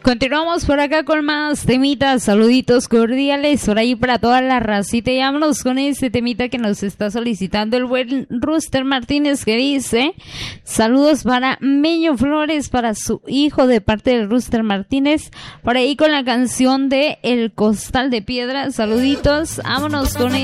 Continuamos por acá con más temitas, saluditos cordiales por ahí para toda la racita y vámonos con este temita que nos está solicitando el buen Rooster Martínez, que dice: saludos para Meño Flores, para su hijo de parte del Rooster Martínez, por ahí con la canción de El Costal de Piedra. Saluditos, vámonos con